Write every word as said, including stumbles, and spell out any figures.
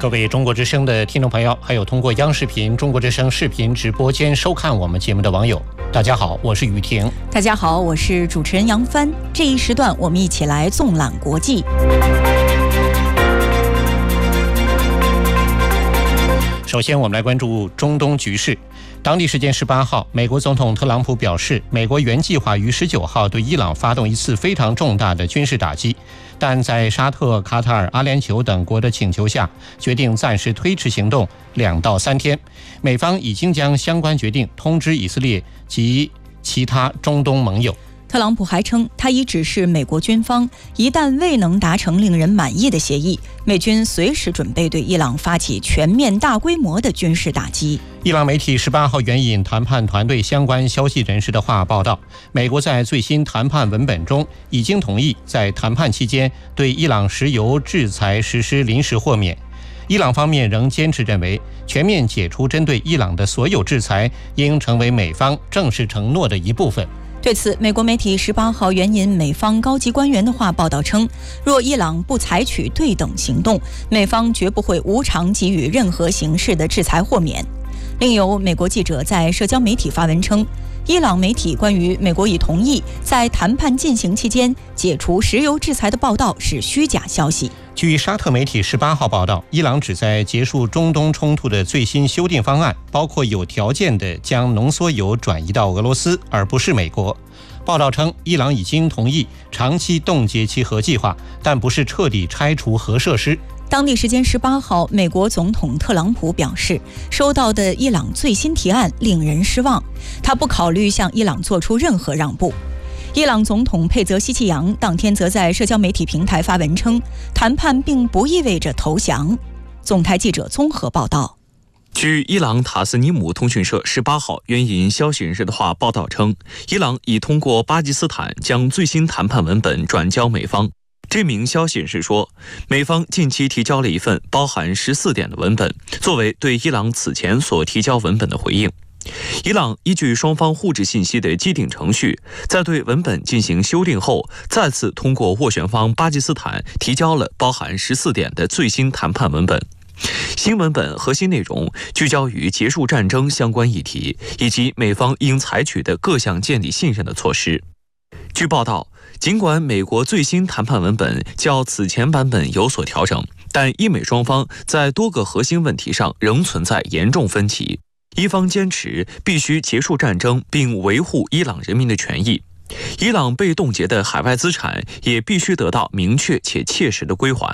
各位中国之声的听众朋友，还有通过央视频中国之声视频直播间收看我们节目的网友，大家好，我是雨婷。 大家好，我是主持人杨帆。这一时段我们一起来纵览国际。 首先我们来关注中东局势。当地时间十八号，美国总统特朗普表示，美国原计划于十九号对伊朗发动一次非常重大的军事打击，但在沙特、卡塔尔、阿联酋等国的请求下，决定暂时推迟行动两到三天。美方已经将相关决定通知以色列及其他中东盟友。 特朗普还称，他已指示美国军方，一旦未能达成令人满意的协议，美军随时准备对伊朗发起全面大规模的军事打击。 伊朗媒体十八号援引谈判团队相关消息人士的话报道，美国在最新谈判文本中已经同意在谈判期间对伊朗石油制裁实施临时豁免。伊朗方面仍坚持认为，全面解除针对伊朗的所有制裁应成为美方正式承诺的一部分。 对此，美国媒体十八号援引美方高级官员的话报道称，若伊朗不采取对等行动，美方绝不会无偿给予任何形式的制裁豁免。另有美国记者在社交媒体发文称，伊朗媒体关于美国已同意在谈判进行期间解除石油制裁的报道是虚假消息。 据沙特媒体十八号报道，伊朗旨在结束中东冲突的最新修订方案，包括有条件地将浓缩铀转移到俄罗斯，而不是美国。报道称，伊朗已经同意长期冻结其核计划，但不是彻底拆除核设施。 当地时间十八号，美国总统特朗普表示，收到的伊朗最新提案令人失望，他不考虑向伊朗做出任何让步。伊朗总统佩泽希奇扬当天则在社交媒体平台发文称，谈判并不意味着投降。总台记者综合报道。 据伊朗塔斯尼姆通讯社十八号援引消息人士的话报道称，伊朗已通过巴基斯坦将最新谈判文本转交美方。这名消息人士说，美方近期提交了一份包含十四点的文本，作为对伊朗此前所提交文本的回应。伊朗依据双方互致信息的既定程序，在对文本进行修订后，再次通过斡旋方巴基斯坦提交了包含十四点的最新谈判文本。新文本核心内容聚焦于结束战争相关议题，以及美方应采取的各项建立信任的措施。据报道，尽管美国最新谈判文本较此前版本有所调整，但伊美双方在多个核心问题上仍存在严重分歧。伊方坚持必须结束战争并维护伊朗人民的权益，伊朗被冻结的海外资产也必须得到明确且切实的归还。